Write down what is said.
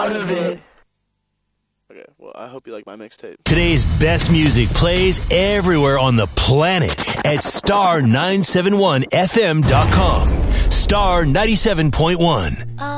out of it. Okay, well, I hope you like my mixtape. Today's best music plays everywhere on the planet at star971fm.com. Star 97.1.